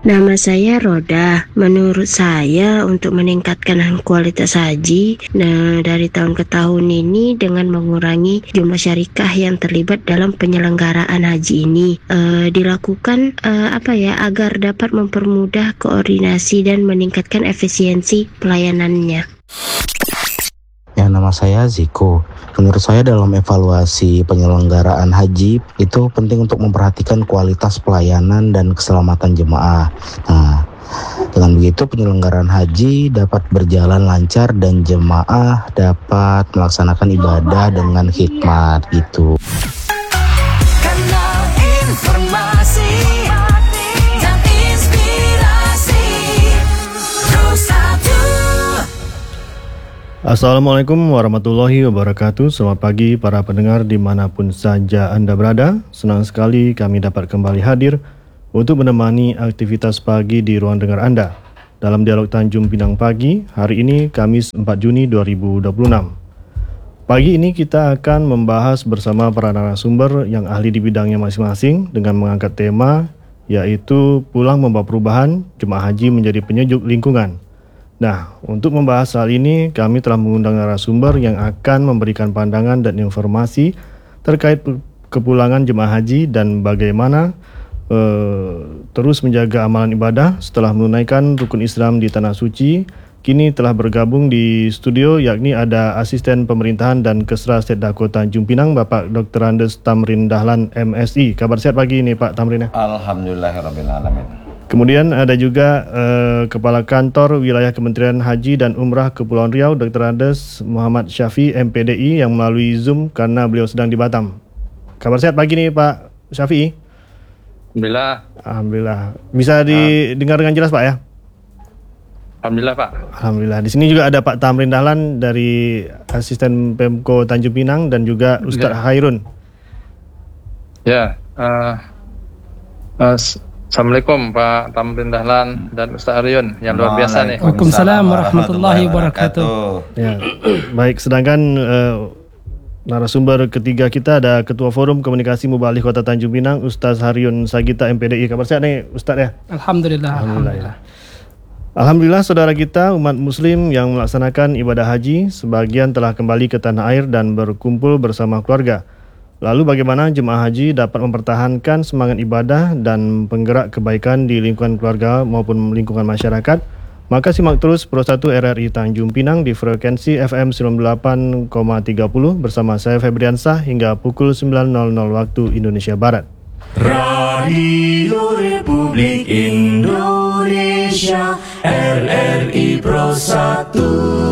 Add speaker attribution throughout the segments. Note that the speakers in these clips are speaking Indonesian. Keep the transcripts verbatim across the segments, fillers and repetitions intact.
Speaker 1: Nama saya Roda. Menurut saya untuk meningkatkan kualitas haji, nah dari tahun ke tahun ini dengan mengurangi jumlah syarikah yang terlibat dalam penyelenggaraan haji ini uh, dilakukan uh, apa ya agar dapat mempermudah koordinasi dan meningkatkan efisiensi pelayanannya.
Speaker 2: Ya, nama saya Ziko. Menurut saya dalam evaluasi penyelenggaraan haji itu penting untuk memperhatikan kualitas pelayanan dan keselamatan jemaah. Nah, dengan begitu penyelenggaraan haji dapat berjalan lancar dan jemaah dapat melaksanakan ibadah dengan hikmat gitu.
Speaker 3: Karena informasi dan inspirasi Rosatu.
Speaker 4: Assalamualaikum warahmatullahi wabarakatuh. Selamat pagi para pendengar dimanapun saja Anda berada. Senang sekali kami dapat kembali hadir untuk menemani aktivitas pagi di ruang dengar Anda dalam Dialog Tanjung Pinang Pagi hari ini Kamis empat Juni dua ribu dua puluh enam. Pagi ini kita akan membahas bersama para narasumber yang ahli di bidangnya masing-masing dengan mengangkat tema yaitu pulang membawa perubahan, jemaah haji menjadi penyejuk lingkungan. Nah, untuk membahas hal ini, kami telah mengundang narasumber yang akan memberikan pandangan dan informasi terkait kepulangan jemaah haji dan bagaimana uh, terus menjaga amalan ibadah setelah menunaikan rukun Islam di Tanah Suci. Kini telah bergabung di studio, yakni ada Asisten Pemerintahan dan Kesra Setdako Tanjung Pinang, Bapak Doktor Andes Tamrin Dahlan M Si. Kabar sehat pagi ini Pak Tamrin ya?
Speaker 5: Alhamdulillahirabbil alamin.
Speaker 4: Kemudian ada juga uh, Kepala Kantor Wilayah Kementerian Haji dan Umrah Kepulauan Riau, Doktor Andes Muhammad Syafi M P D I yang melalui Zoom karena beliau sedang di Batam. Kabar sehat pagi nih Pak Syafi?
Speaker 5: Alhamdulillah.
Speaker 4: Alhamdulillah. Bisa didengar dengan jelas Pak ya?
Speaker 5: Alhamdulillah Pak.
Speaker 4: Alhamdulillah. Di sini juga ada Pak Tamrin Dahlan dari Asisten Pemko Tanjung Pinang dan juga Ustadz ya. Hairun.
Speaker 5: Ya. Uh, uh, Assalamualaikum Pak Tamrin Dahlan dan Ustaz Aryun yang luar biasa nih.
Speaker 6: Waalaikumsalam warahmatullahi wabarakatuh.
Speaker 4: Ya, baik. Sedangkan uh, narasumber ketiga kita ada Ketua Forum Komunikasi Mubalik Kota Tanjung Pinang, Ustaz Haryun Sagita M P D I. Kabar sehat nih Ustaz ya?
Speaker 6: Alhamdulillah.
Speaker 4: Alhamdulillah. Alhamdulillah saudara kita umat muslim yang melaksanakan ibadah haji sebagian telah kembali ke tanah air dan berkumpul bersama keluarga. Lalu bagaimana jemaah haji dapat mempertahankan semangat ibadah dan penggerak kebaikan di lingkungan keluarga maupun lingkungan masyarakat? Maka simak terus Pro satu R R I Tanjung Pinang di frekuensi F M sembilan puluh delapan koma tiga puluh bersama saya Febriansah hingga pukul sembilan nol nol waktu Indonesia Barat.
Speaker 3: Radio Republik Indonesia R R I Pro satu.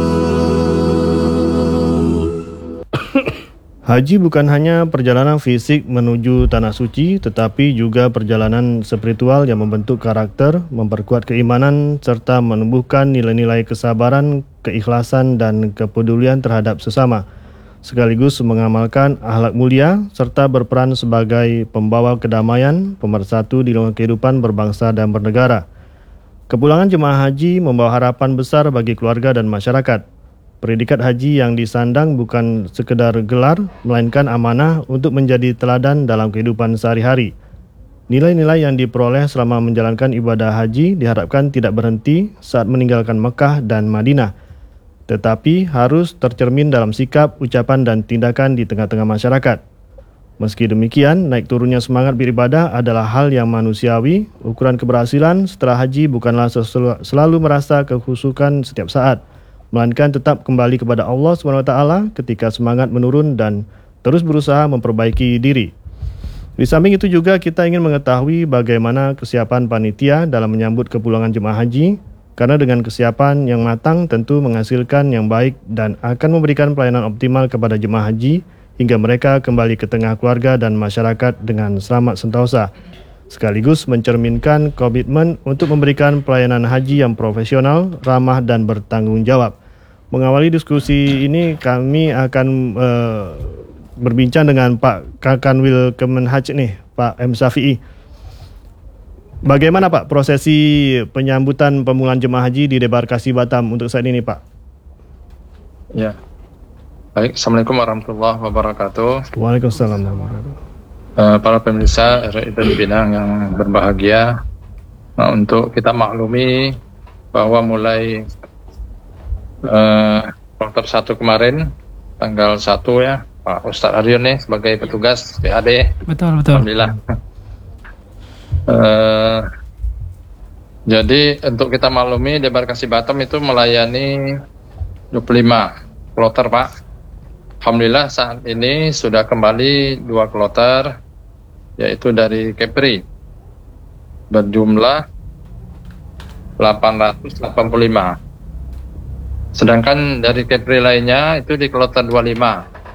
Speaker 4: Haji bukan hanya perjalanan fisik menuju Tanah Suci, tetapi juga perjalanan spiritual yang membentuk karakter, memperkuat keimanan, serta menumbuhkan nilai-nilai kesabaran, keikhlasan, dan kepedulian terhadap sesama, sekaligus mengamalkan akhlak mulia, serta berperan sebagai pembawa kedamaian, pemersatu di dalam kehidupan berbangsa dan bernegara. Kepulangan jemaah haji membawa harapan besar bagi keluarga dan masyarakat. Predikat haji yang disandang bukan sekedar gelar, melainkan amanah untuk menjadi teladan dalam kehidupan sehari-hari. Nilai-nilai yang diperoleh selama menjalankan ibadah haji diharapkan tidak berhenti saat meninggalkan Mekah dan Madinah, tetapi harus tercermin dalam sikap, ucapan, dan tindakan di tengah-tengah masyarakat. Meski demikian, naik turunnya semangat beribadah adalah hal yang manusiawi. Ukuran keberhasilan setelah haji bukanlah selalu merasa kehusukan setiap saat, melainkan tetap kembali kepada Allah subhanahu wa taala ketika semangat menurun dan terus berusaha memperbaiki diri. Di samping itu juga kita ingin mengetahui bagaimana kesiapan panitia dalam menyambut kepulangan jemaah haji, karena dengan kesiapan yang matang tentu menghasilkan yang baik dan akan memberikan pelayanan optimal kepada jemaah haji hingga mereka kembali ke tengah keluarga dan masyarakat dengan selamat sentosa, sekaligus mencerminkan komitmen untuk memberikan pelayanan haji yang profesional, ramah, dan bertanggung jawab. Mengawali diskusi ini, kami akan uh, berbincang dengan Pak Kakanwil Kemenhaj nih, Pak M Syafi'i. Bagaimana Pak prosesi penyambutan pemulangan jemaah haji di debarkasi Batam untuk saat ini Pak?
Speaker 5: Ya, baik. Assalamualaikum warahmatullahi wabarakatuh.
Speaker 4: Waalaikumsalam warahmatullahi wabarakatuh.
Speaker 5: Uh, para pemirsa R R I Tanjung Pinang yang berbahagia, Nah, untuk kita maklumi bahwa mulai uh, kloter satu kemarin tanggal satu ya, Pak Ustadz Aryon nih sebagai petugas P A D.
Speaker 6: Betul, betul.
Speaker 5: Alhamdulillah. uh, jadi untuk kita maklumi, Debarkasi Batam itu melayani dua puluh lima kloter, Pak. Alhamdulillah saat ini sudah kembali dua kloter, yaitu dari Kepri berjumlah delapan ratus delapan puluh lima. Sedangkan dari Kepri lainnya itu di kloter dua puluh lima.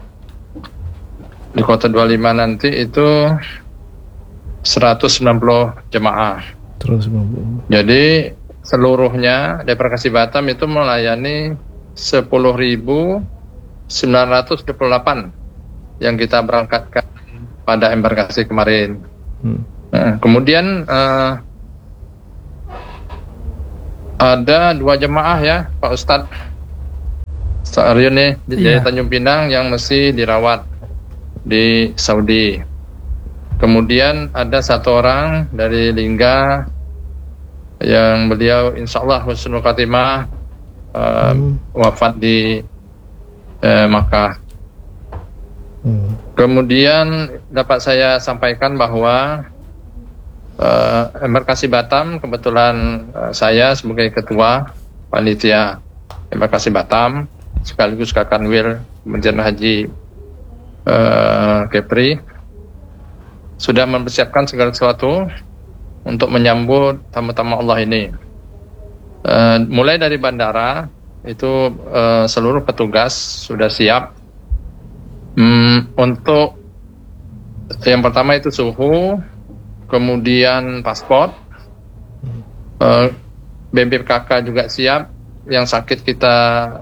Speaker 5: Di kloter dua puluh lima nanti itu seratus sembilan puluh jemaah.
Speaker 4: Terus
Speaker 5: Jadi seluruhnya Debarkasi Batam itu melayani sepuluh ribu sembilan ratus dua puluh delapan yang kita berangkatkan pada embarkasi kemarin.
Speaker 4: Hmm.
Speaker 5: Nah, kemudian uh, ada dua jemaah ya Pak Ustadz Ustadz Aryon nih di
Speaker 6: Iya.
Speaker 5: Tanjung Pinang yang mesti dirawat di Saudi. Kemudian ada satu orang dari Lingga yang beliau insya Allah husnul khatimah uh,
Speaker 4: Hmm.
Speaker 5: wafat di uh, Makkah.
Speaker 4: Hmm.
Speaker 5: Kemudian dapat saya sampaikan bahwa uh, embarkasi Batam kebetulan uh, saya sebagai ketua panitia embarkasi Batam sekaligus Kakanwil Kementerian Haji uh, Kepri sudah mempersiapkan segala sesuatu untuk menyambut tamu-tamu Allah ini. Uh, mulai dari bandara itu uh, seluruh petugas sudah siap. Hmm, untuk yang pertama itu suhu, kemudian paspor, uh, B B K K juga siap. Yang sakit kita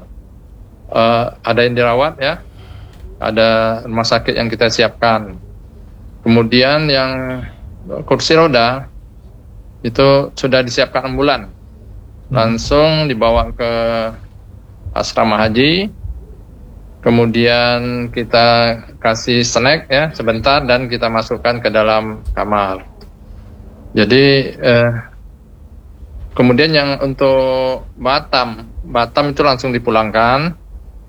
Speaker 5: uh, ada yang dirawat ya, ada rumah sakit yang kita siapkan. Kemudian yang kursi roda itu sudah disiapkan ambulan, langsung dibawa ke asrama haji. Kemudian kita kasih snack ya sebentar dan kita masukkan ke dalam kamar. Jadi eh, kemudian yang untuk Batam, Batam itu langsung dipulangkan.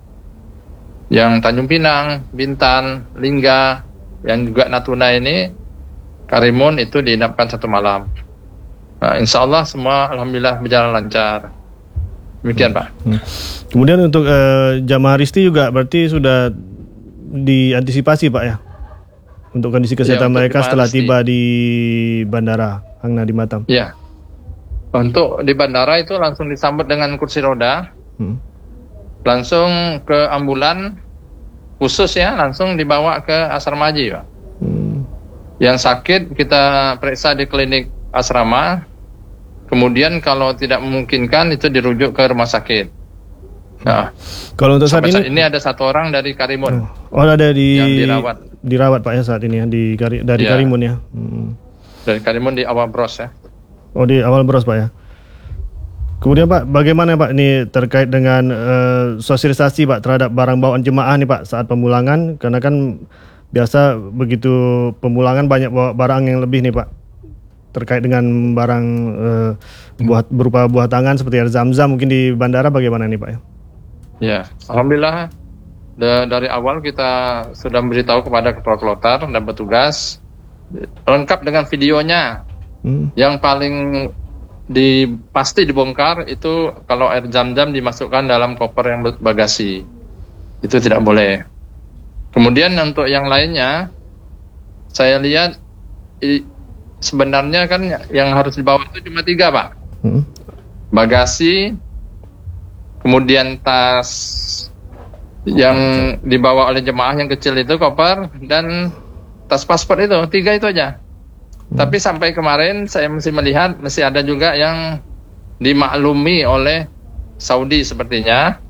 Speaker 5: Yang Tanjung Pinang, Bintan, Lingga, yang juga Natuna ini, Karimun itu diinapkan satu malam. Nah, insya Allah semua alhamdulillah berjalan lancar. Demikian Pak.
Speaker 4: Hmm. Kemudian untuk uh, jamaah Risti juga berarti sudah diantisipasi Pak ya, untuk kondisi kesehatan
Speaker 5: Ya, untuk
Speaker 4: mereka
Speaker 5: jemaah
Speaker 4: setelah
Speaker 5: Risti.
Speaker 4: tiba di bandara Hangna di Batam.
Speaker 5: Ya, untuk di bandara itu langsung disambut dengan kursi roda,
Speaker 4: Hmm.
Speaker 5: langsung ke ambulan khusus ya, langsung dibawa ke asrama haji Pak.
Speaker 4: Hmm.
Speaker 5: Yang sakit kita periksa di klinik asrama, kemudian kalau tidak memungkinkan itu dirujuk ke rumah sakit. Nah,
Speaker 4: Kalau untuk saat
Speaker 5: sampai saat
Speaker 4: ini,
Speaker 5: ini ada satu orang dari Karimun
Speaker 4: oh ada di
Speaker 5: yang dirawat.
Speaker 4: dirawat Pak ya saat ini ya di Kari- dari
Speaker 5: Ya.
Speaker 4: Karimun ya. Hmm.
Speaker 5: dari Karimun di Awal Bros ya.
Speaker 4: Oh di awal Bros Pak ya. Kemudian Pak, bagaimana Pak ini terkait dengan eh, sosialisasi Pak terhadap barang bawaan jemaah nih Pak saat pemulangan, karena kan biasa begitu pemulangan banyak bawa barang yang lebih nih Pak, terkait dengan barang eh, buah, berupa buah tangan seperti air zam-zam mungkin di bandara, bagaimana nih Pak ya?
Speaker 5: Ya, alhamdulillah da- dari awal kita sudah memberitahu kepada ketua kloter dan petugas lengkap dengan videonya.
Speaker 4: Hmm.
Speaker 5: Yang paling di pasti dibongkar itu kalau air zam-zam dimasukkan dalam koper yang bagasi, itu tidak boleh. Kemudian untuk yang lainnya saya lihat i- sebenarnya kan yang harus dibawa itu cuma tiga Pak,
Speaker 4: Hmm.
Speaker 5: bagasi, kemudian tas yang dibawa oleh jemaah yang kecil itu koper, dan tas paspor itu, tiga itu aja. Tapi sampai kemarin saya masih melihat masih ada juga yang dimaklumi oleh Saudi sepertinya,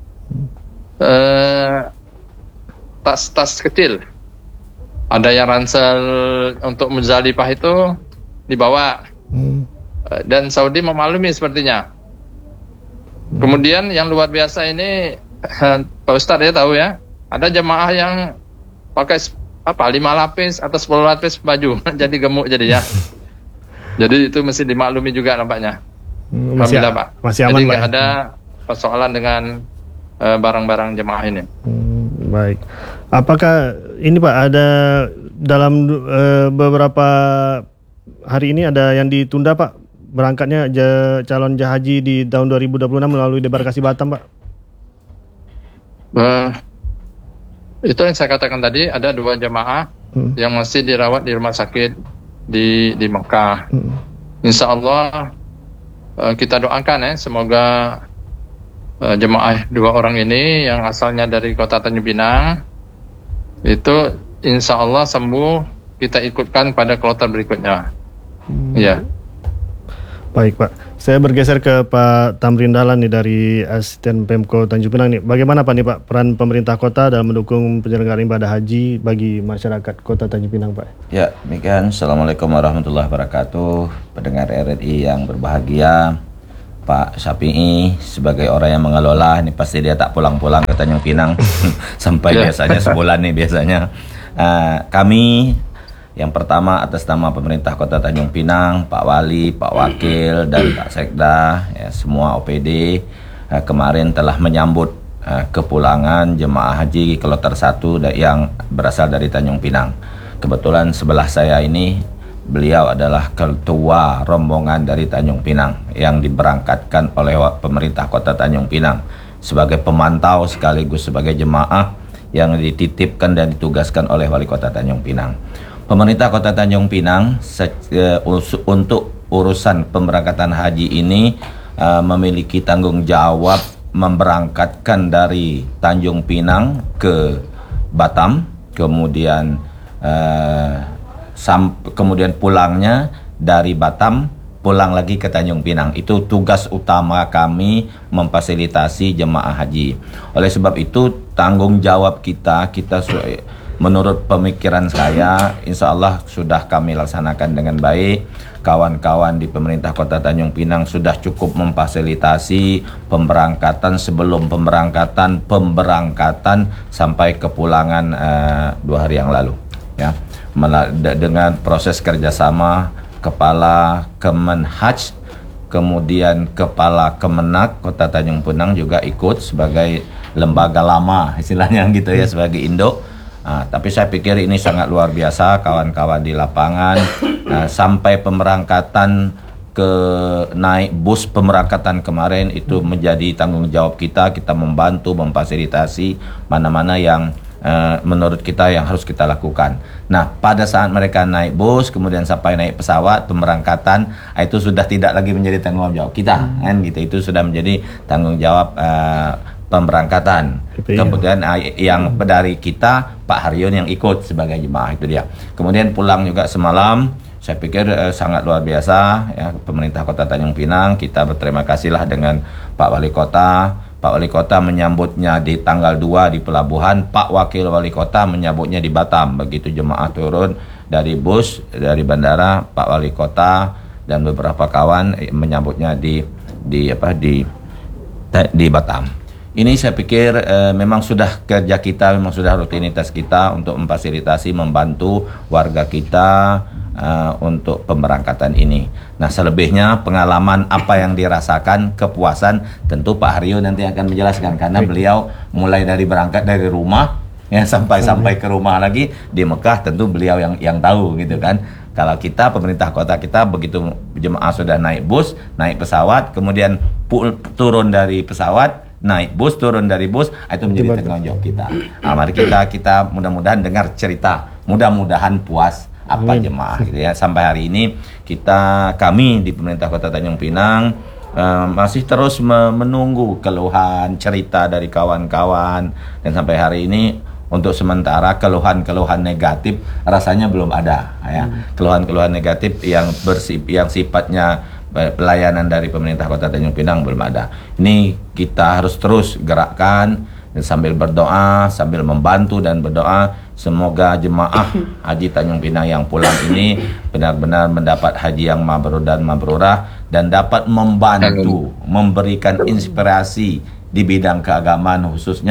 Speaker 5: eh, tas-tas kecil. Ada yang ransel untuk Muzdalifah itu dibawa,
Speaker 4: Hmm.
Speaker 5: eh, dan Saudi memaklumi sepertinya. Kemudian yang luar biasa ini Pak Ustadz ya tahu ya, ada jemaah yang pakai apa lima lapis atau sepuluh lapis baju jadi gemuk jadi ya. Jadi itu mesti dimaklumi juga nampaknya.
Speaker 4: Hmm, masih,
Speaker 5: Alhamdulillah, Pak.
Speaker 4: masih aman,
Speaker 5: Jadi
Speaker 4: Pak.
Speaker 5: nggak ada persoalan dengan uh, barang-barang jemaah ini.
Speaker 4: Hmm, baik. Apakah ini Pak ada dalam uh, beberapa hari ini ada yang ditunda Pak berangkatnya ja, calon jemaah haji di tahun dua ribu dua puluh enam melalui debarkasi Batam Pak?
Speaker 5: Uh, itu yang saya katakan tadi, ada dua jemaah hmm. yang masih dirawat di rumah sakit di di Mekah. Hmm. Insya Allah uh, kita doakan ya, semoga uh, jemaah dua orang ini yang asalnya dari kota Tanjung Pinang itu insya Allah sembuh, kita ikutkan pada kloter berikutnya. Hmm. Ya.
Speaker 4: Baik Pak, saya bergeser ke Pak Tamrin Dahlan nih dari Asisten Pemko Tanjung Pinang nih. Bagaimana Pak nih Pak peran pemerintah kota dalam mendukung penyelenggaraan ibadah haji bagi masyarakat kota Tanjung Pinang Pak?
Speaker 7: Ya, demikian. Assalamualaikum warahmatullahi wabarakatuh. Pendengar R R I yang berbahagia, Pak Syafi'i sebagai orang yang mengelola, ini pasti dia tak pulang-pulang ke Tanjung Pinang sampai yeah. biasanya sebulan nih biasanya. Uh, kami yang pertama atas nama pemerintah Kota Tanjung Pinang, Pak Wali, Pak Wakil, dan Pak Sekda, ya, semua O P D uh, kemarin telah menyambut uh, kepulangan jemaah haji kloter satu yang berasal dari Tanjung Pinang. Kebetulan sebelah saya ini beliau adalah ketua rombongan dari Tanjung Pinang yang diberangkatkan oleh pemerintah Kota Tanjung Pinang sebagai pemantau sekaligus sebagai jemaah yang dititipkan dan ditugaskan oleh Wali Kota Tanjung Pinang. Pemerintah Kota Tanjung Pinang untuk urusan pemberangkatan haji ini uh, memiliki tanggung jawab memberangkatkan dari Tanjung Pinang ke Batam, kemudian uh, sam, kemudian pulangnya dari Batam pulang lagi ke Tanjung Pinang. Itu tugas utama kami memfasilitasi jemaah haji. Oleh sebab itu tanggung jawab kita kita menurut pemikiran saya, insya Allah sudah kami laksanakan dengan baik. Kawan-kawan di pemerintah Kota Tanjung Pinang sudah cukup memfasilitasi pemberangkatan sebelum pemberangkatan, pemberangkatan sampai kepulangan uh, dua hari yang lalu. Ya, dengan proses kerjasama Kepala Kemenhaj, kemudian Kepala Kemenak Kota Tanjung Pinang juga ikut sebagai lembaga lama, istilahnya gitu ya, sebagai induk. Nah, tapi saya pikir ini sangat luar biasa kawan-kawan di lapangan. Nah, sampai pemberangkatan ke naik bus pemberangkatan kemarin itu menjadi tanggung jawab kita. Kita membantu memfasilitasi mana-mana yang uh, menurut kita yang harus kita lakukan. Nah, pada saat mereka naik bus kemudian sampai naik pesawat pemberangkatan, itu sudah tidak lagi menjadi tanggung jawab kita, hmm. kan gitu. Itu sudah menjadi tanggung jawab uh, pemberangkatan. Kemudian yang dari kita Pak Haryon yang ikut sebagai jemaah, itu dia. Kemudian pulang juga semalam. Saya pikir eh, sangat luar biasa ya, pemerintah Kota Tanjung Pinang. Kita berterima kasihlah dengan Pak Wali Kota. Pak Wali Kota menyambutnya di tanggal dua di pelabuhan, Pak Wakil Wali Kota menyambutnya di Batam. Begitu jemaah turun dari bus dari bandara, Pak Wali Kota dan beberapa kawan eh, menyambutnya di di apa di di Batam. Ini saya pikir eh, memang sudah kerja kita, memang sudah rutinitas kita untuk memfasilitasi, membantu warga kita eh, untuk pemberangkatan ini. Nah, selebihnya pengalaman apa yang dirasakan, kepuasan, tentu Pak Haryo nanti akan menjelaskan karena beliau mulai dari berangkat dari rumah ya sampai sampai ke rumah lagi di Mekah, tentu beliau yang yang tahu gitu kan. Kalau kita pemerintah kota kita begitu jemaah sudah naik bus, naik pesawat, kemudian pul, turun dari pesawat, naik bus, turun dari bus, itu menjadi tanggung jawab kita. Nah, mari kita kita mudah-mudahan dengar cerita, mudah-mudahan puas apa Amin. Jemaah gitu ya. Sampai hari ini kita kami di pemerintah Kota Tanjung Pinang uh, masih terus menunggu keluhan, cerita dari kawan-kawan, dan sampai hari ini untuk sementara keluhan-keluhan negatif rasanya belum ada ya. Keluhan-keluhan negatif yang bersif yang sifatnya pelayanan dari pemerintah Kota Tanjung Pinang belum ada. Ini kita harus terus gerakkan dan sambil berdoa, sambil membantu dan berdoa semoga jemaah haji Tanjung Pinang yang pulang ini benar-benar mendapat haji yang mabrur dan mabrurah dan dapat membantu, memberikan inspirasi di bidang keagamaan khususnya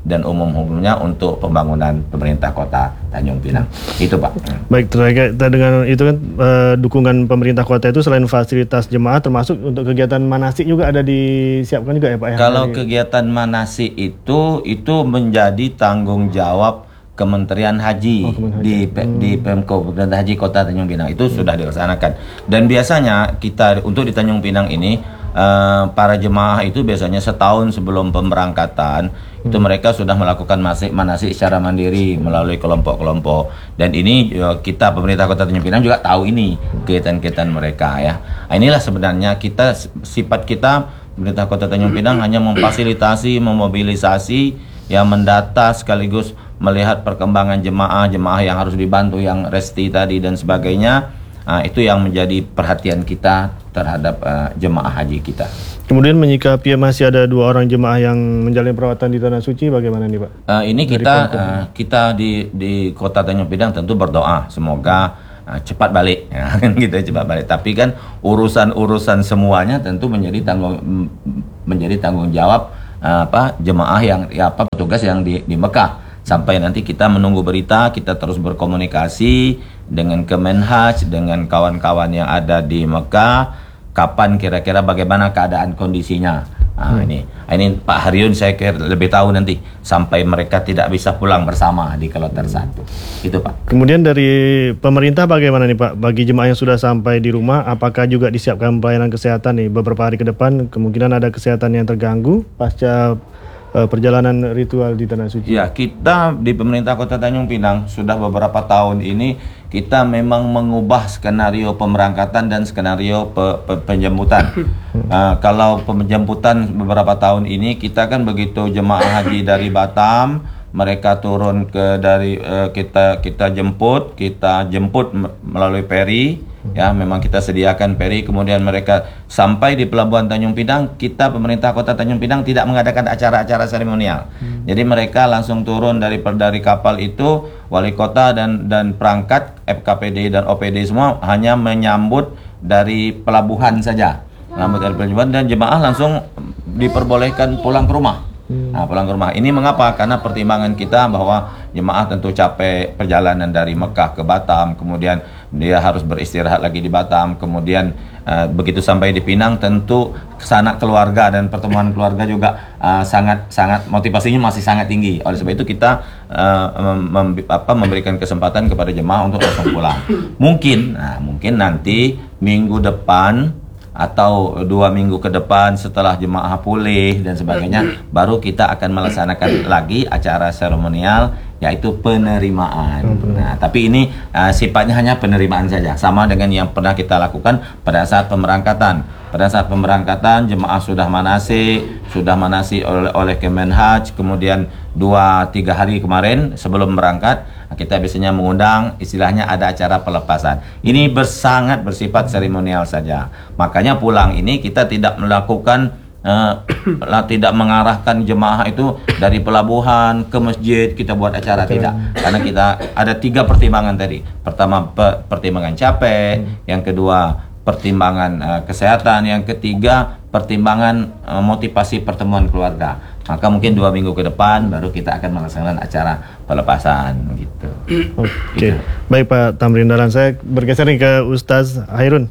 Speaker 7: dan umum-umumnya untuk pembangunan pemerintah kota Tanjung Pinang. Itu Pak.
Speaker 4: Baik, terkait dengan itu kan eh, dukungan pemerintah kota itu selain fasilitas jemaah termasuk untuk kegiatan manasik juga ada disiapkan juga ya Pak ya?
Speaker 7: Kalau
Speaker 4: dari...
Speaker 7: kegiatan manasik itu itu menjadi tanggung jawab Kementerian Haji,
Speaker 4: oh, Kementerian
Speaker 7: di
Speaker 4: Haji. Hmm.
Speaker 7: di Pemko Kementerian Haji Kota Tanjung Pinang itu hmm. sudah dilaksanakan. Dan biasanya kita untuk di Tanjung Pinang ini uh, para jemaah itu biasanya setahun sebelum pemberangkatan hmm. itu mereka sudah melakukan manasik manasik secara mandiri melalui kelompok-kelompok. Dan ini uh, kita pemerintah Kota Tanjung Pinang juga tahu ini kegiatan-kegiatan mereka ya. Nah, inilah sebenarnya kita sifat kita pemerintah Kota Tanjung Pinang hanya memfasilitasi, memobilisasi, yang mendata sekaligus melihat perkembangan jemaah-jemaah yang harus dibantu, yang resti tadi dan sebagainya. Nah, itu yang menjadi perhatian kita terhadap uh, jemaah haji kita.
Speaker 4: Kemudian menyikapi masih ada dua orang jemaah yang menjalani perawatan di Tanah Suci, bagaimana nih Pak?
Speaker 7: Uh, ini Dari kita uh, kita di di Kota Tanjung Pinang tentu berdoa semoga uh, cepat balik, ya kan gitu, cepat balik. Tapi kan urusan-urusan semuanya tentu menjadi tanggung menjadi tanggung jawab uh, apa jemaah yang ya, apa petugas yang di di Mekah. Sampai nanti kita menunggu berita, kita terus berkomunikasi dengan Kemenhaj, dengan kawan-kawan yang ada di Mekah, kapan kira-kira bagaimana keadaan kondisinya. Nah, hmm. ini, ini Pak Haryun saya kira lebih tahu nanti sampai mereka tidak bisa pulang bersama di Kloter satu. Itu Pak.
Speaker 4: Kemudian dari pemerintah bagaimana nih Pak? Bagi jemaah yang sudah sampai di rumah, apakah juga disiapkan pelayanan kesehatan nih beberapa hari ke depan? Kemungkinan ada kesehatan yang terganggu pasca perjalanan ritual di Tanah Suci.
Speaker 7: Ya, kita di pemerintah Kota Tanjung Pinang sudah beberapa tahun ini kita memang mengubah skenario pemberangkatan dan skenario pe, pe, penjemputan. uh, kalau penjemputan beberapa tahun ini kita kan begitu jemaah haji dari Batam, mereka turun ke dari uh, kita kita jemput, kita jemput melalui peri. Ya, memang kita sediakan peri, kemudian mereka sampai di Pelabuhan Tanjung Pinang, kita pemerintah Kota Tanjung Pinang tidak mengadakan acara-acara seremonial. Hmm. Jadi mereka langsung turun dari dari kapal itu, wali kota dan dan perangkat F K P D dan O P D semua hanya menyambut dari pelabuhan saja. Menyambut dari pelabuhan dan jemaah langsung diperbolehkan pulang ke rumah. Nah, pulang ke rumah. Ini mengapa? Karena pertimbangan kita bahwa jemaah tentu capek perjalanan dari Mekah ke Batam, kemudian dia harus beristirahat lagi di Batam, kemudian uh, begitu sampai di Pinang tentu sanak keluarga dan pertemuan keluarga juga uh, sangat sangat motivasinya masih sangat tinggi. Oleh sebab itu kita uh, mem, apa, memberikan kesempatan kepada jemaah untuk langsung pulang. Mungkin, nah, mungkin nanti minggu depan atau dua minggu ke depan setelah jemaah pulih dan sebagainya, baru kita akan melaksanakan lagi acara seremonial yaitu penerimaan. Nah, tapi ini uh, sifatnya hanya penerimaan saja, sama dengan yang pernah kita lakukan pada saat pemberangkatan. Pada saat pemberangkatan jemaah sudah manasik, sudah manasik oleh, oleh Kemenhaj, kemudian dua tiga hari kemarin sebelum berangkat kita biasanya mengundang, istilahnya ada acara pelepasan. Ini bersangat bersifat seremonial saja. Makanya pulang ini kita tidak melakukan uh, tidak mengarahkan jemaah itu dari pelabuhan ke masjid kita buat acara, tidak. Karena kita ada tiga pertimbangan tadi. Pertama pe, pertimbangan capek, hmm. yang kedua pertimbangan uh, kesehatan, yang ketiga pertimbangan uh, motivasi pertemuan keluarga. Maka mungkin dua minggu ke depan baru kita akan melaksanakan acara pelepasan gitu.
Speaker 4: Oke, okay. Gitu. Baik Pak Tamrin Dahlan, saya bergeser nih ke Ustaz Hairun.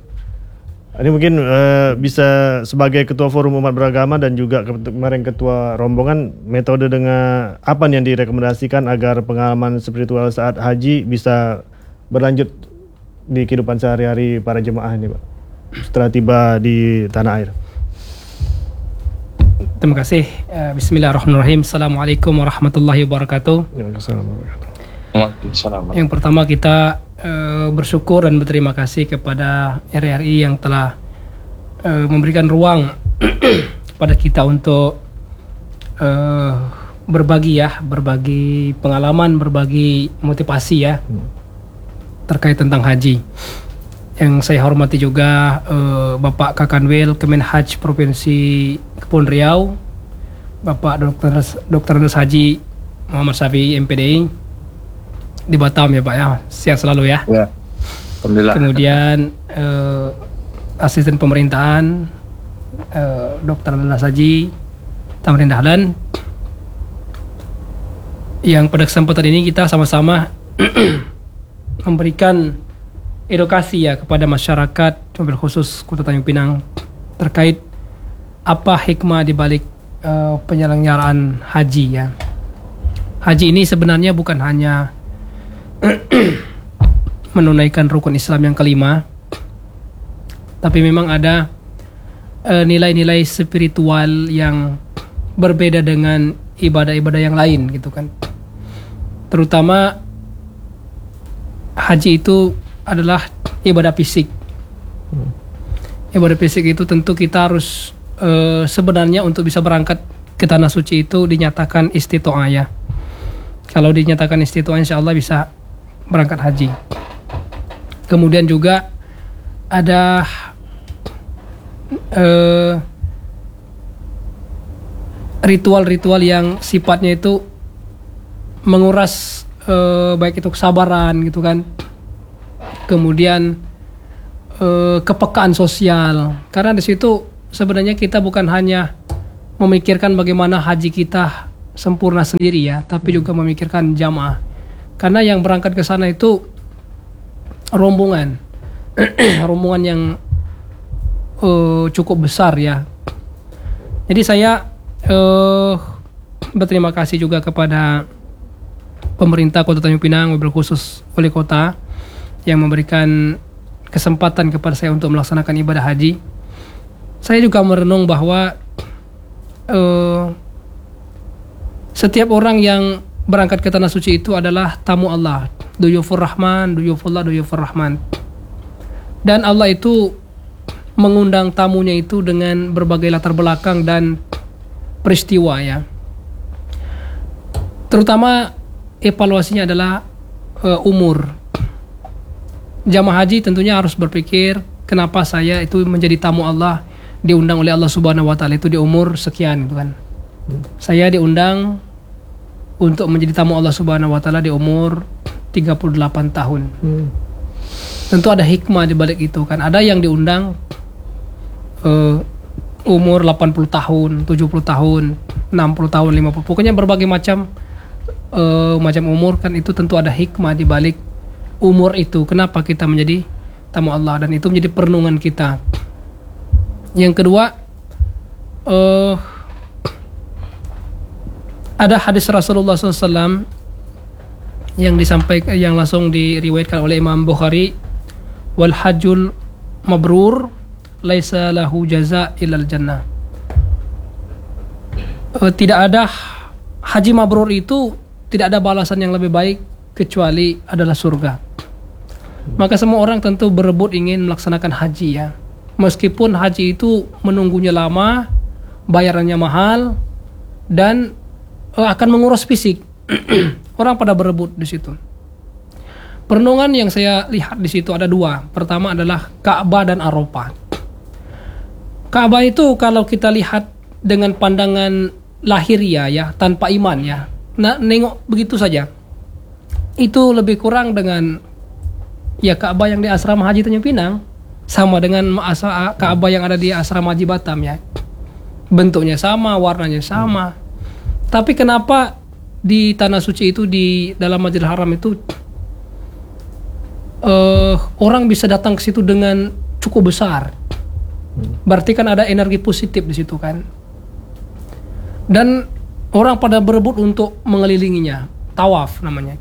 Speaker 4: Ini mungkin uh, bisa sebagai Ketua Forum Umat Beragama dan juga kemarin Ketua Rombongan, metode dengan apa yang direkomendasikan agar pengalaman spiritual saat haji bisa berlanjut di kehidupan sehari-hari para jemaah ini Pak, setelah tiba di tanah air.
Speaker 6: Terima kasih. Bismillahirrahmanirrahim. Assalamualaikum warahmatullahi wabarakatuh. Yang pertama kita uh, bersyukur dan berterima kasih kepada R R I yang telah uh, memberikan ruang kepada kita untuk uh, berbagi ya, berbagi pengalaman, berbagi motivasi ya terkait tentang haji. Yang saya hormati juga uh, Bapak Kakanwil Kemenhaj Provinsi Kepulauan Riau, Bapak Dokter Dokter Haji Muhammad Syafi'i M P D I di Batam ya Pak ya, sehat selalu ya. Ya. Alhamdulillah. Kemudian uh, asisten pemerintahan uh, Dokter Haji Tamrin Dahlan, yang pada kesempatan ini kita sama-sama memberikan edukasi ya kepada masyarakat, mobil khusus Kota Tanjung Pinang terkait apa hikmah di balik uh, penyelenggaraan haji ya. Haji ini sebenarnya bukan hanya menunaikan rukun Islam yang kelima, tapi memang ada uh, nilai-nilai spiritual yang berbeda dengan ibadah-ibadah yang lain gitu kan. Terutama haji itu adalah ibadah fisik. Ibadah fisik itu tentu kita harus e, sebenarnya untuk bisa berangkat ke tanah suci itu dinyatakan istitoah ya. Kalau dinyatakan istitoah insya Allah bisa berangkat haji. Kemudian juga ada e, ritual-ritual yang sifatnya itu menguras e, baik itu kesabaran gitu kan. Kemudian eh, kepekaan sosial, karena di situ sebenarnya kita bukan hanya memikirkan bagaimana haji kita sempurna sendiri ya, tapi juga memikirkan jamaah, karena yang berangkat ke sana itu rombongan rombongan yang eh, cukup besar ya. Jadi saya eh, berterima kasih juga kepada pemerintah Kota Tanjung Pinang, mobil khusus wali kota yang memberikan kesempatan kepada saya untuk melaksanakan ibadah haji. Saya juga merenung bahwa uh, setiap orang yang berangkat ke tanah suci itu adalah tamu Allah, duyufur rahman, duyufullah, duyufur rahman. Dan Allah itu mengundang tamunya itu dengan berbagai latar belakang dan peristiwa ya. Terutama evaluasinya adalah uh, umur. Jamaah haji tentunya harus berpikir, kenapa saya itu menjadi tamu Allah, diundang oleh Allah Subhanahu wa taala itu di umur sekian gitu kan. Hmm. Saya diundang untuk menjadi tamu Allah Subhanahu wa taala di umur tiga puluh delapan tahun. Hmm. Tentu ada hikmah di balik itu kan. Ada yang diundang uh, umur delapan puluh tahun, tujuh puluh tahun, enam puluh tahun, lima puluh. Pokoknya berbagai macam uh, macam umur kan, itu tentu ada hikmah di balik umur itu, kenapa kita menjadi tamu Allah, dan itu menjadi perenungan kita. Yang kedua, uh, ada hadis Rasulullah shallallahu alaihi wasallam yang disampaikan, yang langsung diriwayatkan oleh Imam Bukhari, wal hajjul mabrur laisa lahu jaza illal jannah. Uh, tidak ada haji mabrur itu, tidak ada balasan yang lebih baik kecuali adalah surga. Maka semua orang tentu berebut ingin melaksanakan haji ya. Meskipun haji itu menunggunya lama, bayarannya mahal, dan uh, akan menguras fisik. Orang pada berebut di situ. Perenungan yang saya lihat di situ ada dua. Pertama adalah Ka'bah dan Arafah. Ka'bah itu kalau kita lihat dengan pandangan lahiriah ya, tanpa iman ya, nah, nengok begitu saja, itu lebih kurang dengan ya Ka'bah yang di asrama haji Tanjung Pinang, sama dengan Ka'bah yang ada di asrama haji Batam ya. Bentuknya sama, warnanya sama. Hmm. Tapi kenapa di tanah suci itu, di dalam Masjidil Haram itu uh, orang bisa datang ke situ dengan cukup besar? Hmm. Berarti kan ada energi positif di situ kan. Dan orang pada berebut untuk mengelilinginya, tawaf namanya.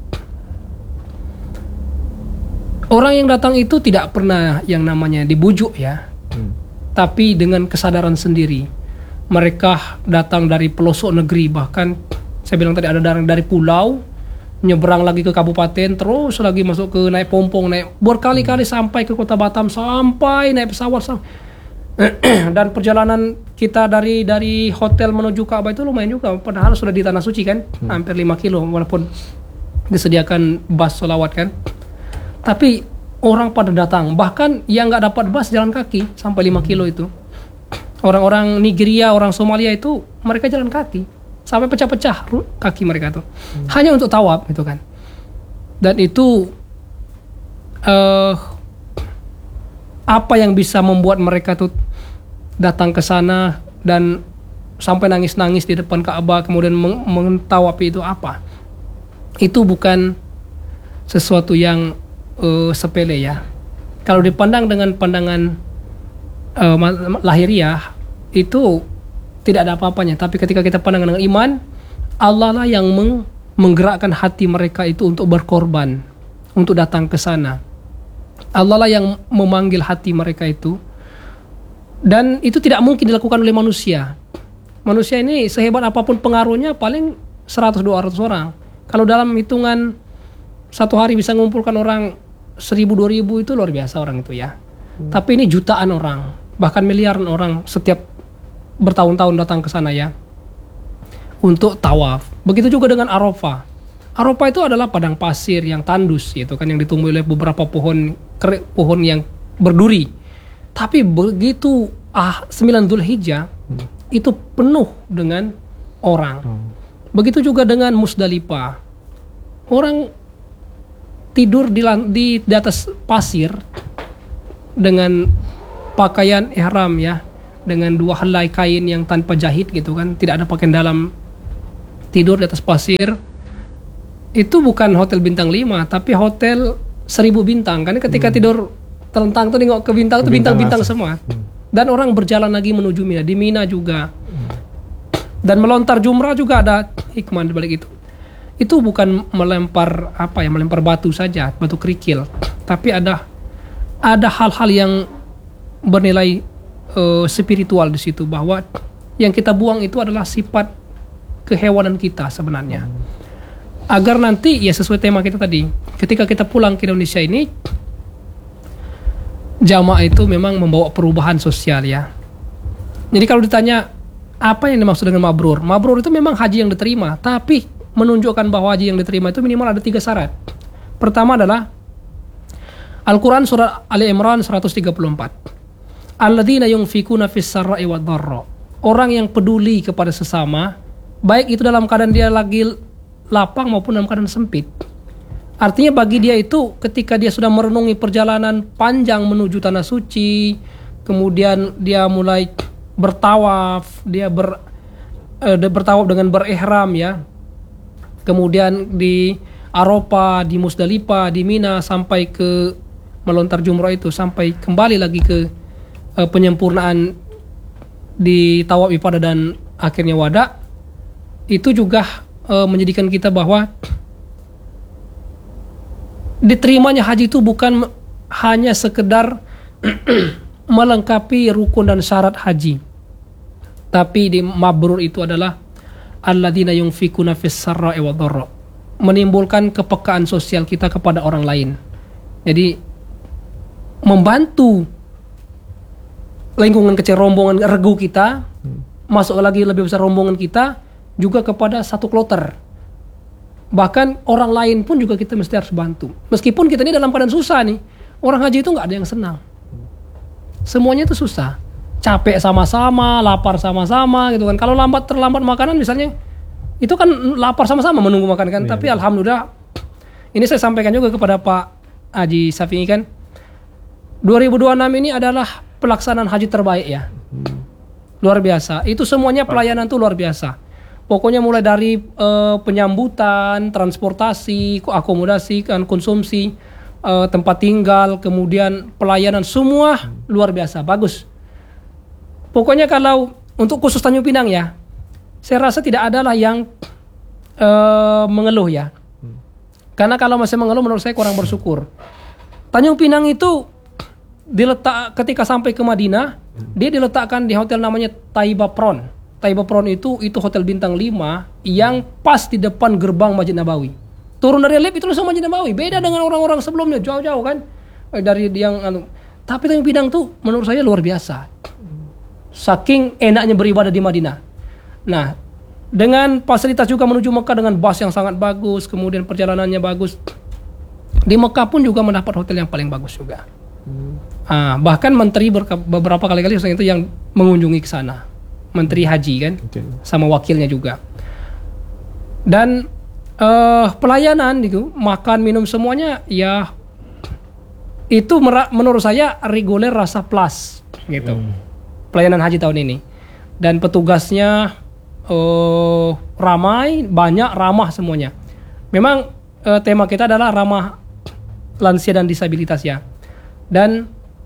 Speaker 6: Orang yang datang itu tidak pernah yang namanya dibujuk ya, hmm. tapi dengan kesadaran sendiri. Mereka datang dari pelosok negeri, bahkan saya bilang tadi ada dari, dari pulau, nyebrang lagi ke kabupaten, terus lagi masuk ke naik pompong, naik berkali-kali hmm. sampai ke kota Batam, sampai naik pesawat. Dan perjalanan kita dari dari hotel menuju Ka'bah itu lumayan juga, padahal sudah di tanah suci kan, hmm. hampir lima kilo, walaupun disediakan bus sholawat kan. Tapi orang pada datang, bahkan yang nggak dapat bus jalan kaki sampai lima kilo itu. Orang-orang Nigeria, orang Somalia itu mereka jalan kaki sampai pecah-pecah kaki mereka tuh, hmm. hanya untuk tawaf gitu kan. Dan itu uh, apa yang bisa membuat mereka tuh datang ke sana dan sampai nangis-nangis di depan Ka'bah, kemudian meng- mentawapi itu apa? itu bukan sesuatu yang uh, sepele ya. Kalau dipandang dengan pandangan uh, lahiriah itu tidak ada apa-apanya. Tapi ketika kita pandang dengan iman, Allah lah yang meng- menggerakkan hati mereka itu untuk berkorban, untuk datang ke sana. Allah lah yang memanggil hati mereka itu. Dan itu tidak mungkin dilakukan oleh manusia. Manusia ini sehebat apapun pengaruhnya paling seratus dua ratus orang. Kalau dalam hitungan satu hari bisa mengumpulkan orang seribu dua ribu itu luar biasa orang itu ya. Hmm. Tapi ini jutaan orang, bahkan miliaran orang setiap bertahun-tahun datang ke sana ya untuk tawaf. Begitu juga dengan Arafah. Arafah itu adalah padang pasir yang tandus gitu kan, yang ditumbuhi oleh beberapa pohon kere, pohon yang berduri. Tapi begitu ah sembilan Dzulhijjah hmm. itu penuh dengan orang. Hmm. Begitu juga dengan Musdalifah. Orang tidur di, di di atas pasir dengan pakaian ihram ya, dengan dua helai kain yang tanpa jahit gitu kan, tidak ada pakaian dalam, tidur di atas pasir. Itu bukan hotel bintang lima, tapi hotel seribu bintang. Karena ketika hmm. tidur telentang tuh nengok ke bintang, itu bintang-bintang semua. Hmm. Dan orang berjalan lagi menuju Mina, di Mina juga. Hmm. Dan melontar jumrah juga ada hikmah di balik itu. Itu bukan melempar apa ya, melempar batu saja, batu kerikil, tapi ada ada hal-hal yang bernilai Uh, spiritual di situ, bahwa yang kita buang itu adalah sifat kehewanan kita sebenarnya. Agar nanti ya sesuai tema kita tadi, ketika kita pulang ke Indonesia ini, jamaah itu memang membawa perubahan sosial ya. Jadi kalau ditanya apa yang dimaksud dengan mabrur, mabrur itu memang haji yang diterima, tapi menunjukkan bahwa haji yang diterima itu minimal ada tiga syarat. Pertama adalah Al-Quran surah Ali Imran seratus tiga puluh empat. Alladzina yunfikuna fis sarra'i wad dharra. Orang yang peduli kepada sesama, baik itu dalam keadaan dia lagi lapang maupun dalam keadaan sempit. Artinya bagi dia itu ketika dia sudah merenungi perjalanan panjang menuju tanah suci, kemudian dia mulai bertawaf, dia ber eh, bertawaf dengan berihram ya. Kemudian di Arafah, di Musdalifah, di Mina sampai ke melontar jumrah itu, sampai kembali lagi ke Uh, penyempurnaan di tawaf ifadah dan akhirnya wada, itu juga uh, menjadikan kita bahwa diterimanya haji itu bukan hanya sekedar melengkapi rukun dan syarat haji, tapi di mabrur itu adalah alladzina yunfikuna fis sarra'i wad dharra, menimbulkan kepekaan sosial kita kepada orang lain. Jadi membantu lingkungan kecil, rombongan regu kita, hmm. masuk lagi lebih besar rombongan kita, juga kepada satu kloter. Bahkan orang lain pun juga kita mesti harus bantu. Meskipun kita ini dalam keadaan susah nih, orang haji itu nggak ada yang senang. Semuanya itu susah, capek sama-sama, lapar sama-sama gitu kan. Kalau lambat terlambat makanan misalnya, itu kan lapar sama-sama menunggu makan kan. Yeah. Tapi alhamdulillah, ini saya sampaikan juga kepada Pak Haji Syafi'i kan, dua ribu dua puluh enam ini adalah pelaksanaan haji terbaik ya. Hmm. Luar biasa. Itu semuanya pelayanan tuh luar biasa. Pokoknya mulai dari uh, penyambutan, transportasi, akomodasi, kan konsumsi, uh, tempat tinggal, kemudian pelayanan, semua hmm. luar biasa, bagus. Pokoknya kalau untuk khusus Tanjung Pinang ya, saya rasa tidak adalah yang uh, mengeluh ya. Hmm. Karena kalau masih mengeluh menurut saya kurang bersyukur. Tanjung Pinang itu diletak ketika sampai ke Madinah, dia diletakkan di hotel namanya Taiba Pron. Taiba Pron itu itu hotel bintang lima yang pas di depan gerbang Masjid Nabawi. Turun dari lift itu langsung Masjid Nabawi. Beda dengan orang-orang sebelumnya, jauh-jauh kan. Dari yang anu. Tapi Tanjung Pinang tuh menurut saya luar biasa. Saking enaknya beribadah di Madinah. Nah, dengan fasilitas juga menuju Mekah dengan bus yang sangat bagus, kemudian perjalanannya bagus. Di Mekah pun juga mendapat hotel yang paling bagus juga. Hmm. Ah, bahkan menteri berka- beberapa kali-kali itu yang mengunjungi ke sana, menteri haji kan, okay. sama wakilnya juga. Dan uh, pelayanan itu, makan, minum semuanya ya itu mer- menurut saya reguler rasa plus gitu. Hmm. Pelayanan haji tahun ini. Dan petugasnya uh, ramai, banyak, ramah semuanya. Memang eh, tema kita adalah ramah lansia dan disabilitas ya. Dan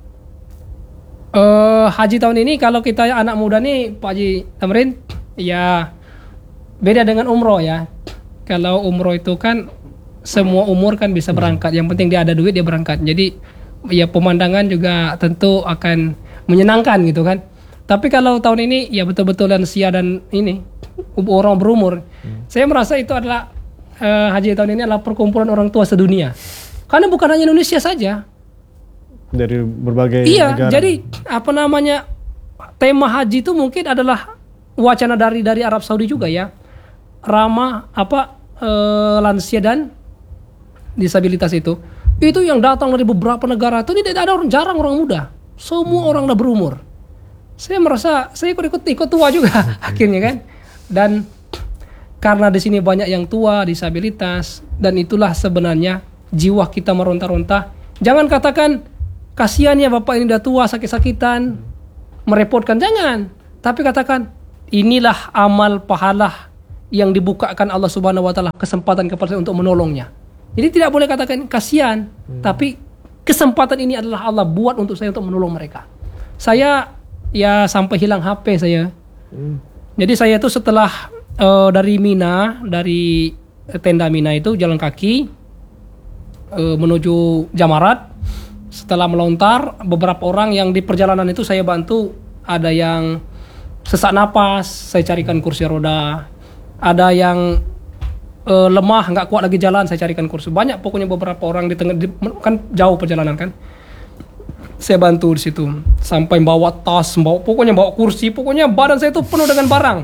Speaker 6: eh, haji tahun ini kalau kita anak muda nih Pak Haji Tamrin, ya beda dengan umroh ya. Kalau umroh itu kan semua umur kan bisa berangkat. Yang penting dia ada duit dia berangkat. Jadi ya pemandangan juga tentu akan menyenangkan gitu kan. Tapi kalau tahun ini ya betul-betul lansia dan ini orang berumur. Hmm. Saya merasa itu adalah uh, haji tahun ini adalah perkumpulan orang tua sedunia. Karena bukan hanya Indonesia saja.
Speaker 4: Dari berbagai
Speaker 6: iya,
Speaker 4: negara.
Speaker 6: Jadi apa namanya tema haji itu mungkin adalah wacana dari dari Arab Saudi juga ya. Ramah apa uh, lansia dan disabilitas itu. Itu yang datang dari beberapa negara itu tidak ada orang, jarang orang muda. Semua hmm. orang udah berumur. Saya merasa saya ikut-ikut ikut tua juga akhirnya kan. Dan karena di sini banyak yang tua, disabilitas, dan itulah sebenarnya jiwa kita meronta-ronta. Jangan katakan kasihan ya bapak ini udah tua sakit-sakitan, merepotkan, jangan. Tapi katakan inilah amal pahala yang dibukakan Allah Subhanahu wa taala kesempatan kepada saya untuk menolongnya. Jadi tidak boleh katakan kasihan, hmm. tapi kesempatan ini adalah Allah buat untuk saya untuk menolong mereka. Saya ya sampai hilang H P saya. Hmm. Jadi saya itu setelah uh, dari Mina, dari tenda Mina itu jalan kaki uh, menuju Jamarat. Setelah melontar, beberapa orang yang di perjalanan itu saya bantu. Ada yang sesak napas, saya carikan kursi roda. Ada yang uh, lemah, nggak kuat lagi jalan, saya carikan kursi. Banyak pokoknya beberapa orang di tengah, di, kan jauh perjalanan kan. Saya bantu di situ sampai bawa tas, bawa pokoknya bawa kursi, pokoknya badan saya itu penuh dengan barang.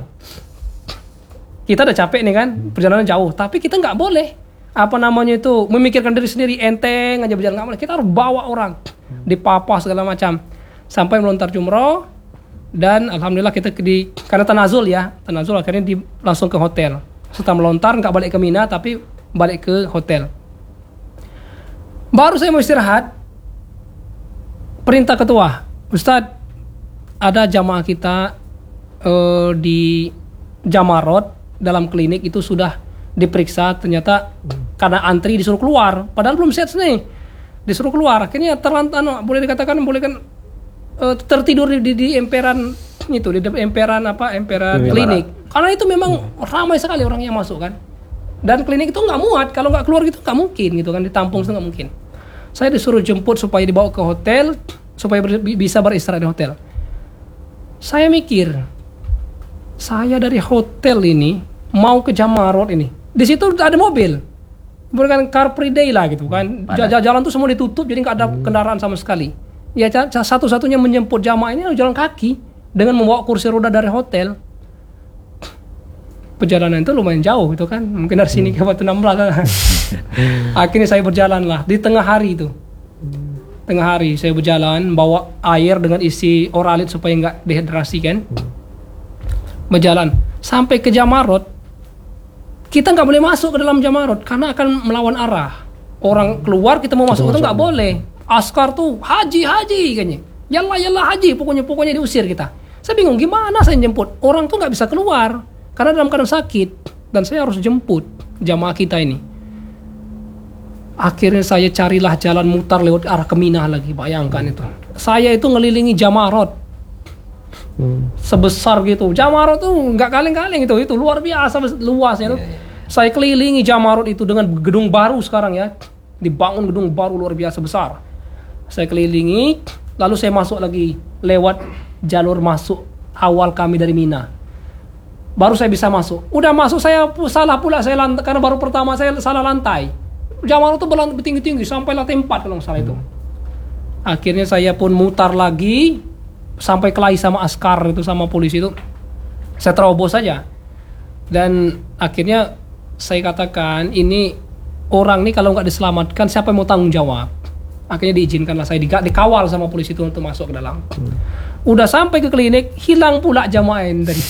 Speaker 6: Kita udah capek nih kan, perjalanan jauh, tapi kita nggak boleh apa namanya itu memikirkan diri sendiri, enteng aja berjalan, nggak boleh. Kita harus bawa orang, dipapa segala macam sampai melontar jumroh. Dan alhamdulillah kita di karena tanazul ya, tanazul akhirnya di, langsung ke hotel. Setelah melontar nggak balik ke Mina tapi balik ke hotel. Baru saya mau istirahat, perintah ketua, Ustadz, ada jamaah kita uh, di Jamarot dalam klinik itu sudah diperiksa, ternyata karena antri disuruh keluar, padahal belum set nih, disuruh keluar, akhirnya terlantar, no, boleh dikatakan boleh kan uh, tertidur di, di, di emperan itu, di emperan apa, emperan klinik, karena itu memang ramai sekali orang yang masuk kan, dan klinik itu nggak muat, kalau nggak keluar gitu nggak mungkin gitu kan, ditampung itu nggak mungkin. Saya disuruh jemput supaya dibawa ke hotel supaya ber, bisa beristirahat di hotel. Saya mikir, saya dari hotel ini mau ke Jamarot ini. Di situ ada mobil, bukan car free day lah gitu kan. Jalan tuh semua ditutup, jadi nggak ada kendaraan sama sekali. Ya satu-satunya menjemput jamaah ini jalan kaki dengan membawa kursi roda dari hotel. Perjalanan itu lumayan jauh itu kan, mungkin dari sini ke Batu enam belas. Akhirnya saya berjalan lah di tengah hari itu. Tengah hari saya berjalan bawa air dengan isi oralit supaya nggak dehidrasi kan. Berjalan sampai ke Jamarot. Kita nggak boleh masuk ke dalam Jamarot karena akan melawan arah. Orang keluar kita mau masuk itu nggak boleh. Askar tuh haji haji kayaknya. Yalah yalah haji, pokoknya pokoknya diusir kita. Saya bingung gimana saya jemput. Orang tuh nggak bisa keluar karena dalam keadaan sakit dan saya harus jemput jamaah kita ini. Akhirnya saya carilah jalan mutar lewat arah ke Mina lagi, bayangkan itu. Saya itu ngelilingi Jamarot. Hmm. Sebesar gitu. Jamarot tuh nggak kaleng-kaleng itu, itu luar biasa luasnya itu. Yeah, yeah. Saya kelilingi Jamarot itu dengan gedung baru sekarang ya. Dibangun gedung baru luar biasa besar. Saya kelilingi, lalu saya masuk lagi lewat jalur masuk awal kami dari Mina. Baru saya bisa masuk. Udah masuk saya salah pula saya lantai, karena baru pertama saya salah lantai. Jamarot itu bertinggi-tinggi sampai lantai empat kalau nggak salah itu. Akhirnya saya pun mutar lagi sampai kelahi sama askar itu, sama polisi itu. Saya terobos saja. Dan akhirnya saya katakan ini orang nih kalau nggak diselamatkan siapa yang mau tanggung jawab. Akhirnya diizinkanlah saya dikawal sama polisi itu untuk masuk ke dalam. Udah sampai ke klinik, hilang pula jamaah yang tadi.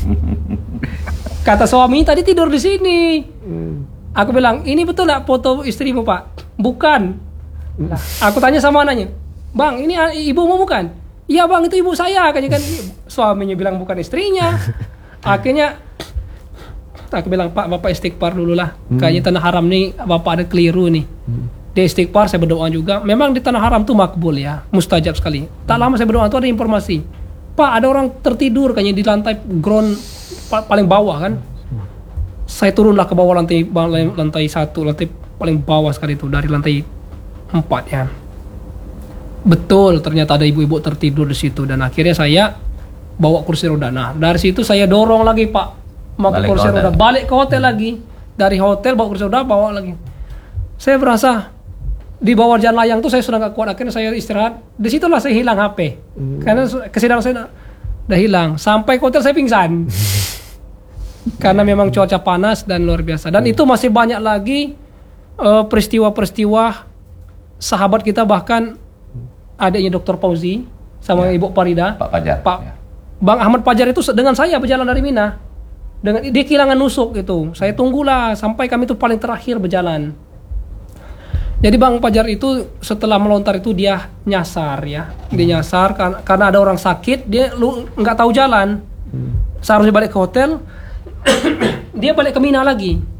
Speaker 6: Kata suami tadi tidur di sini. Aku bilang, ini betul nggak foto istrimu Pak? Bukan. Nah, aku tanya sama anaknya, Bang, ini ibumu bukan? Iya Bang, itu ibu saya. Kayaknya kan suaminya bilang bukan istrinya. Akhirnya Aku bilang, Pak, Bapak istighfar dulu lah.
Speaker 8: Hmm.
Speaker 6: Kayaknya tanah haram nih, Bapak ada keliru nih.
Speaker 8: Hmm.
Speaker 6: Dia istighfar, saya berdoa juga. Memang di tanah haram tuh makbul ya, mustajab sekali. Tak lama saya berdoa tuh ada informasi, Pak, ada orang tertidur kayaknya di lantai ground pa- paling bawah kan. Saya turunlah ke bawah lantai lantai satu, lantai paling bawah sekali itu, dari lantai empat ya. Betul, ternyata ada ibu-ibu tertidur di situ, dan akhirnya saya bawa kursi roda. Nah, dari situ saya dorong lagi, Pak, mau ke
Speaker 7: Balik
Speaker 6: kursi
Speaker 7: ke hotel.
Speaker 6: roda, balik ke hotel lagi. Dari hotel bawa kursi roda, bawa lagi. Saya berasa di bawah jalan layang tuh saya sudah gak kuat, akhirnya saya istirahat. Disitulah saya hilang H P, karena kesadaran saya udah, udah hilang. Sampai ke hotel saya pingsan. Karena memang cuaca panas dan luar biasa. Dan itu masih banyak lagi uh, peristiwa-peristiwa sahabat kita, bahkan adiknya Doktor Fauzi sama
Speaker 7: Ya.
Speaker 6: Ibu Farida,
Speaker 7: Pak Fajar.
Speaker 6: Pak
Speaker 7: Ya.
Speaker 6: Bang Ahmad Fajar itu dengan saya berjalan dari Mina. Dengan dia kehilangan nusuk gitu. Saya tunggulah sampai kami itu paling terakhir berjalan. Jadi Bang Fajar itu setelah melontar itu dia nyasar ya. Dia nyasar karena, karena ada orang sakit, dia lu nggak tahu jalan. Seharusnya balik ke hotel, dia balik ke Mina lagi.